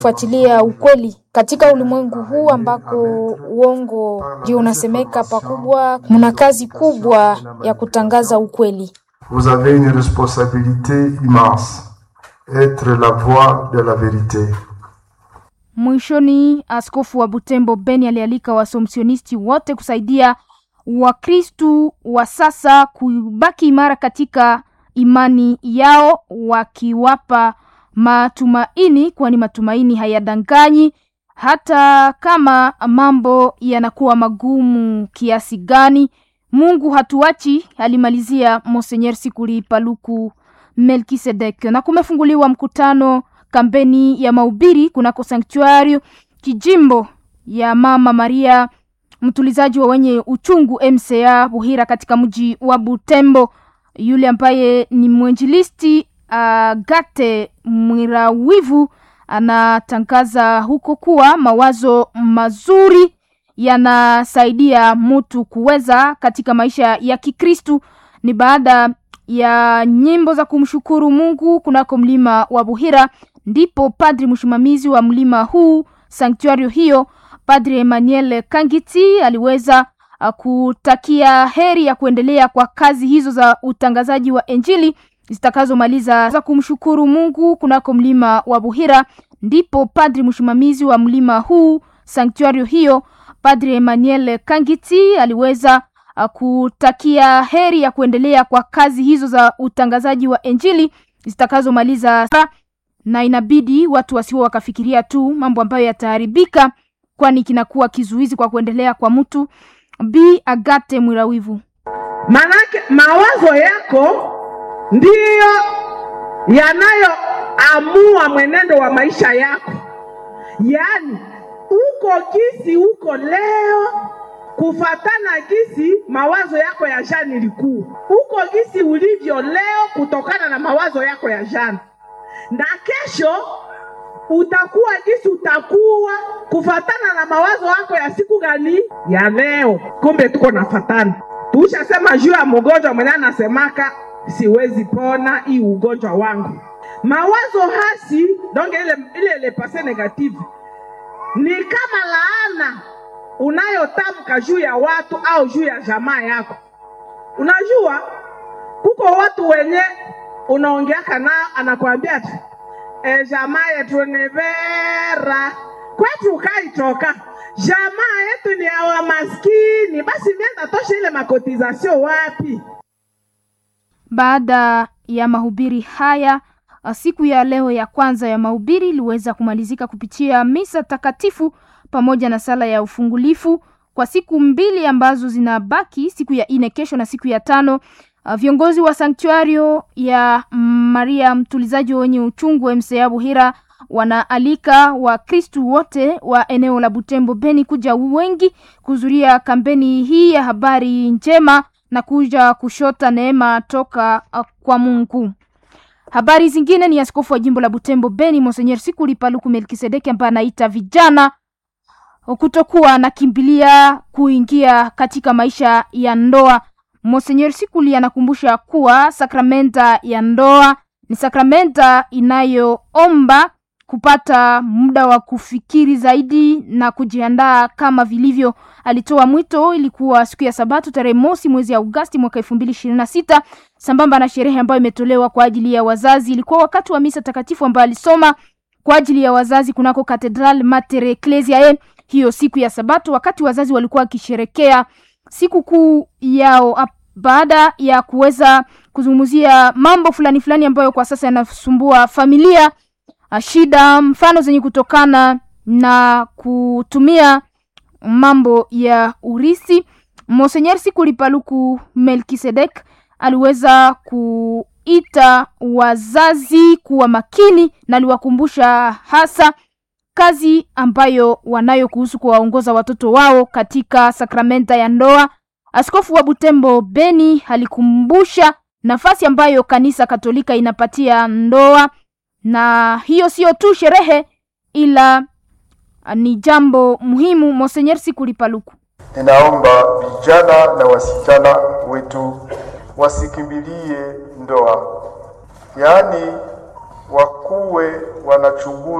Fuatilia ukweli katika ulimwengu huu ambako uongo ndio unasemeka pakubwa. Mna kazi kubwa ya kutangaza ukweli. Vous avez une responsabilité immense, être la voix de la vérité. Mwishoni, askofu wa Butembo Beni alialika wasomsionisti wote kusaidia Wakristu wa sasa kubaki imara katika imani yao, wakiwapa matumaini, kwani matumaini hayadanganyi hata kama mambo yanakuwa magumu kiasi gani. Mungu hatuachi, alimalizia Monseigneur Sikuli Paluku Melkisedek. Na kumefunguliwa mkutano kampeni ya mahubiri kunako sanctuario kijimbo ya Mama Maria mtulizaji wa wenye uchungu MCA Buhira katika mji wa Butembo. Yule ambaye ni mwenjilisti Gate Mwirawivu anatangaza huko kuwa mawazo mazuri yanasaidia mtu kuweza katika maisha ya Kikristu. Ni baada ya nyimbo za kumshukuru Mungu kunako mlima wa Buhira ndipo padri msimamizi wa mlima huu sanctuario hiyo, Padri Emmanuel Kangiti, aliweza kutakia heri ya kuendelea kwa kazi hizo za utangazaji wa Injili zitakazomaliza za kumshukuru Mungu kunako mlima wa Buhira. Ndipo padri msimamizi wa mlima huu sanctuario hiyo, Padri Emmanuel Kangiti, aliweza kutakia heri ya kuendelea kwa kazi hizo za utangazaji wa Injili zitakazomaliza, na inabidi watu wasiwe wakafikiria tu mambo ambayo yataharibika, kwani kinakuwa kizuizi kwa kuendelea kwa mtu. Bi Agate Mwirawivu: manake mawazo yako ndiyo yanayoamua mwenendo wa maisha yako. Yani uko kisi uko leo kufatana kisi mawazo yako ya jana ilikuwa. Uko kisi ulivyo leo kutokana na mawazo yako ya jana. Na kesho utakuwa kisi utakuwa kufatana na mawazo yako ya siku gani? Ya leo. Kumbe tuko nafatana. Tushasema juu ya mgonjwa mwenye anasemaka siwezi pona hii ugonjwa wangu. Mawazo hasi, donc ile passé négative, ni kama laana unayotamka juu ya watu au juu ya jamaa yako. Unajua kuko watu wenye unaongeaka nao anakuambia jamaa yetu ni vera kwetu kaitoka, jamaa yetu ni ya maskini, basi nenda tosha ile makotizasio wapi? Baada ya mahubiri haya, siku ya leo ya kwanza ya mahubiri iliweza kumalizika kupitia misa takatifu pamoja na sala ya ufungulifu kwa siku mbili ambazo zinabaki, siku ya 4 kesho na siku ya 5. Viongozi wa sanctuario ya Maria mtulizaji wenye uchungu MCA Buhira wanaalika Wakristu wote wa eneo la Butembo Beni kuja wengi kuzuria kampeni hii ya habari njema na kuja kushota neema toka kwa Mungu. Habari zingine ni askofu wa jimbo la Butembo Beni Monseigneur Sikuli Paluku Melkisedek ambaye anaita vijana kutokuwa na kimbilia kuingia katika maisha ya ndoa. Monseigneur Sikuli anakumbusha kuwa sakramenta ya ndoa ni sakramenta inayoomba kupata muda wa kufikiri zaidi na kujiandaa kama vilivyo. Alitoa mwito, ilikuwa siku ya Sabato tarehe 1 mwezi Agosti mwaka 2026, sambamba na sherehe ambayo imetolewa kwa ajili ya wazazi. Ilikuwa wakati wa misa takatifu ambayo alisoma kwa ajili ya wazazi kunako Cathedral Mater Ecclesiae hiyo siku ya Sabato, wakati wazazi walikuwa kisherekea siku kuu yao, baada ya kuweza kuzungumzia mambo fulani ambayo kwa sasa yanasumbua familia, shida mfano zenye kutokana na kutumia mambo ya urisi. Monseigneur Sikuli Paluku Melkisedek aliweza kuita wazazi kuwa makini na aliwakumbusha hasa kazi ambayo wanayo kuhusu kuwaongoza watoto wao katika sakramenta ya ndoa. Askofu wa Butembo Beni alikumbusha nafasi ambayo kanisa Katolika inapatia ndoa, na hiyo sio tu sherehe ila ni jambo muhimu. Monseigneur Sikuli Paluku: Ninaomba vijana na wasichana wetu wasikimbilie ndoa, yaani wakuwe wanachunguza